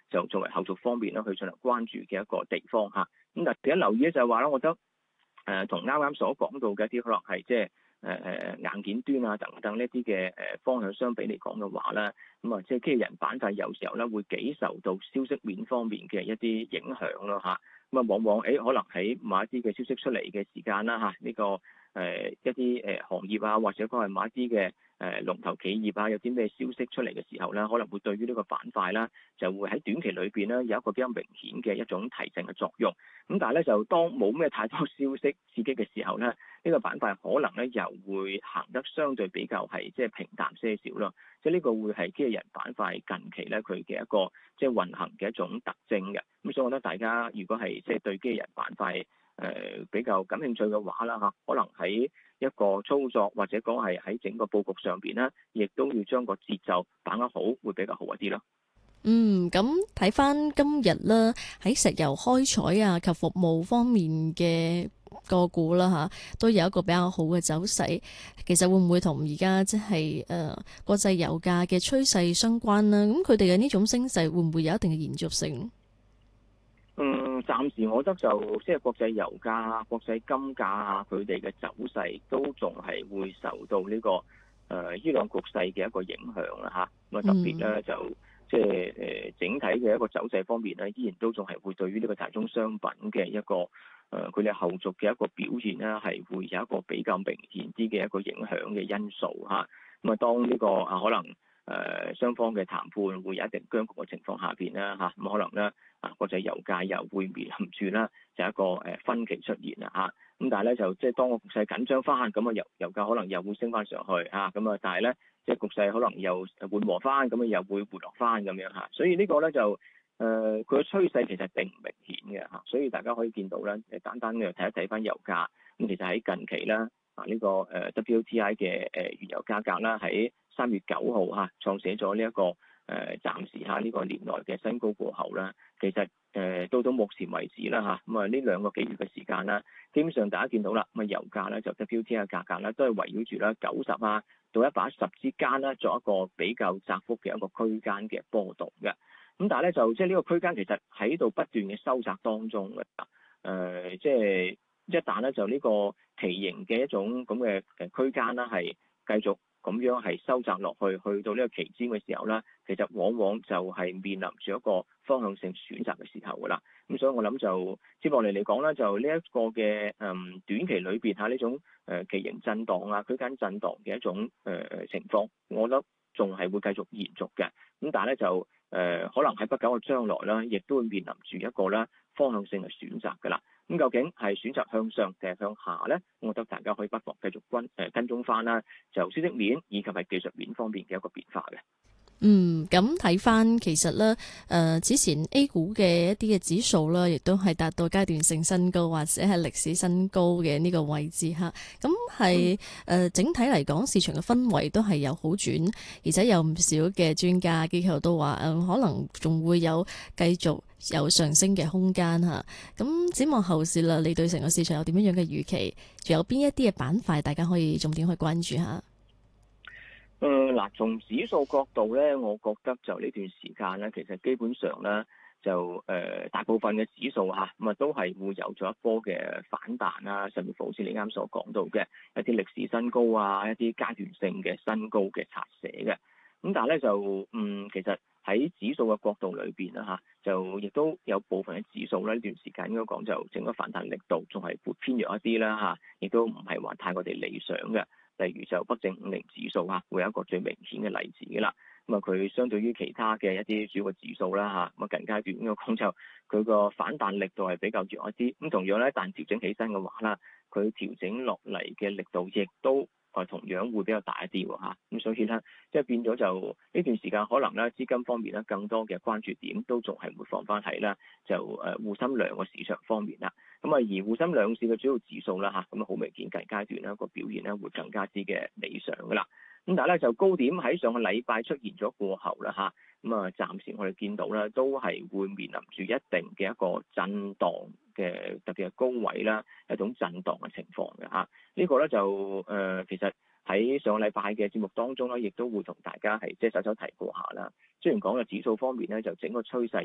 就作為後續方面咧去進行關注嘅一個地方嚇。咁但係第一留意咧就係話咧，我覺得同啱啱所講到嘅一啲可能係即係硬件端啊等等呢啲嘅方向相比嚟講嘅話咧，咁啊即係機器人板塊有時候咧會幾受到消息面方面嘅一啲影響咯嚇。咁啊往往可能喺某一啲嘅消息出嚟嘅時間啦嚇，呢個一啲行業啊，或者講係某一啲嘅龍頭企業啊，有啲咩消息出嚟嘅時候咧，可能會對於呢個板塊啦，就會喺短期裏邊咧有一個比較明顯嘅一種提振嘅作用。咁但係咧就當冇咩太多消息刺激嘅時候咧，呢個板塊可能咧又會行得相對比較係即係平淡些少咯。即係呢個會係機器人板塊近期咧佢嘅一個即係運行嘅一種特徵嘅。咁所以我覺得大家如果係即係對機器人板塊比較感興趣嘅話啦嚇，可能喺一個操作或者講係喺整個佈局上邊咧，亦都要將個節奏把握好，會比較好一啲咯。 咁睇翻今日啦，喺石油開採啊及服務方面嘅個股啦嚇，都有一個比較好嘅走勢。其實會唔會同而家即係國際油價嘅趨勢相關呢？咁佢哋嘅呢種升勢會唔會有一定嘅延續性？ 暫時我覺得就即係國際油價、國際金價啊，佢哋嘅走勢都仲係會受到呢個伊朗局勢嘅一個影響啦嚇。咁啊特別咧就即係整體嘅一個走勢方面咧，依然都仲係會對於呢個大宗商品嘅一個佢哋後續嘅一個表現咧，係會有一個比較明顯啲嘅一個影響嘅因素嚇。咁啊當呢個可能雙方嘅談判會有一定僵局嘅情況下邊啦嚇，咁可能咧國際油價又會面臨住啦，就一個分歧出現啦嚇。咁但係咧就即係當個局勢緊張翻，咁啊油價可能又會升翻上去嚇。咁啊但係咧即係局勢可能又緩和翻，咁啊又會回落翻咁樣嚇。所以呢個咧就佢嘅趨勢其實並唔明顯嘅嚇。所以大家可以見到咧，簡單嘅睇一睇翻油價。咁其實喺近期啦呢個WTI 嘅原油價格啦，喺3月9號嚇創寫咗呢一個暫時呢個年內嘅新高過後啦，其實到目前為止啦嚇，咁啊呢2個幾月嘅時間啦，基本上大家見到啦，咁啊油價咧就 WTI 嘅價格咧都係圍繞住啦90到110之間啦，作一個比較窄幅嘅一個區間嘅波動嘅。咁但係咧就即係呢個區間其實喺度不斷嘅收窄當中嘅。即係一旦咧就呢個旗形嘅一種咁嘅區間啦，係繼續咁樣係收窄落去，去到呢個期尖嘅時候咧，其實往往就係面臨住一個方向性選擇嘅時候噶啦。咁所以我諗就接落嚟嚟講咧，就呢一個嘅短期裏邊呢種旗形震盪啊、區間震盪嘅一種情況，我覺得仲係會繼續延續嘅。咁但係咧就可能喺不久嘅將來啦，亦都會面臨住一個咧方向性嘅選擇噶啦。咁究竟係選擇向上定係向下呢？我覺得大家可以不妨繼續跟蹤翻啦，就消息面以及係技術面方面嘅一個變化嘅。 咁睇翻其實咧，之前 A 股嘅一啲嘅指數啦，亦都係達到階段性新高或者係歷史新高嘅呢個位置嚇。咁係整體嚟講，市場嘅氛圍都係有好轉，而且有唔少嘅專家機構都話，可能仲會有繼續有上升嘅空間嚇。咁展望後市啦，你對成個市場有點樣嘅預期？仲有邊一啲嘅板塊大家可以重點去關注下？ 從指數角度咧，我覺得就呢段時間咧，其實基本上咧就大部分嘅指數嚇咁啊都係會有咗一波嘅反彈啊，甚至乎好似你啱所講到嘅一啲歷史新高啊，一啲階段性嘅新高嘅拆寫嘅。咁但係咧就其實喺指數嘅角度裏邊啦嚇，就亦都有部分嘅指數咧呢段時間應該講就整個反彈力度仲係偏弱一啲啦嚇，亦都唔係話太過地理想嘅。例如就北證50指數會有一個最明顯嘅例子嘅啦。咁啊，佢相對於其他嘅一啲主要嘅指數啦咁啊近階段應該講就佢個反彈力度係比較弱一啲。咁同樣咧，但調整起身嘅話啦，佢調整落嚟嘅力度亦都同樣會比較大一啲喎。咁所以咧，即係變咗就呢段時間可能咧資金方面咧更多嘅關注點都仲係會放翻喺啦，就滬深兩個市場方面啦。咁啊，而滬深兩市嘅主要指數啦咁啊好明顯近階段咧個表現咧會更加之嘅理想噶啦。咁但係咧就高點喺上個禮拜出現咗過後啦咁啊暫時我哋見到咧都係會面臨住一定嘅一個震盪嘅，特別係高位啦一種震盪嘅情況嘅呢個咧就其實喺上個禮拜嘅節目當中咧，亦都會同大家係即係稍稍提過下啦。雖然講嘅指數方面咧就整個趨勢